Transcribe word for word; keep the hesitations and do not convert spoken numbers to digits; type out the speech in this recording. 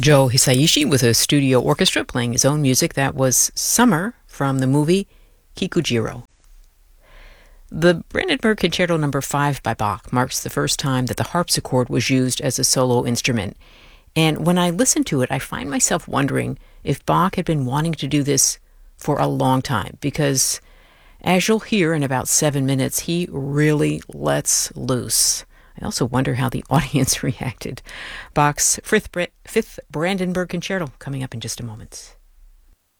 Joe Hisaishi with a studio orchestra playing his own music. That was Summer from the movie Kikujiro. The Brandenburg Concerto number five by Bach marks the first time that the harpsichord was used as a solo instrument. And when I listen to it, I find myself wondering if Bach had been wanting to do this for a long time, because as you'll hear in about seven minutes, he really lets loose. I also wonder how the audience reacted. Bach's fifth, fifth Brandenburg Concerto coming up in just a moment.